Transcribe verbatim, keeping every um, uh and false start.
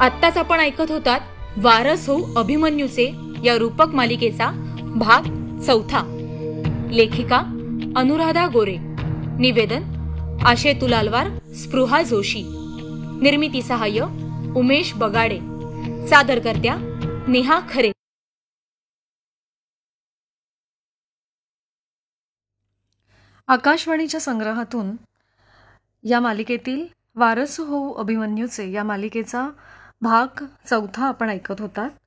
आत्ताच आपण ऐकत होतात वारस होऊ अभिमन्यूचे या रूपक मालिकेचा भाग चौथा. लेखिका अनुराधा गोरे, निवेदन आशे तुलालवार, स्पृहा जोशी, निर्मिती सहाय्य उमेश बगाडे, सादरकर्त्या नेहा खरे. आकाशवाणीच्या संग्रहातून या मालिकेतील वारस होऊ अभिमन्यूचे या मालिकेचा भाग चौथा आपण ऐकत होतात.